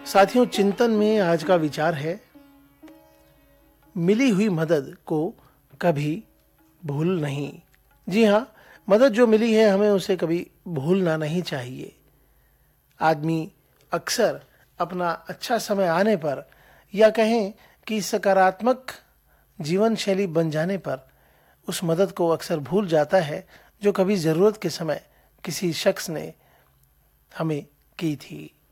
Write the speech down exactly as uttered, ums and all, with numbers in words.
साथियों, चिंतन में आज का विचार है, मिली हुई मदद को कभी भूल नहीं। जी हाँ, मदद जो मिली है हमें उसे कभी भूलना नहीं चाहिए। आदमी अक्सर अपना अच्छा समय आने पर या कहें कि सकारात्मक जीवन शैली बन जाने पर उस मदद को अक्सर भूल जाता है जो कभी जरूरत के समय किसी शख्स ने हमें की थी।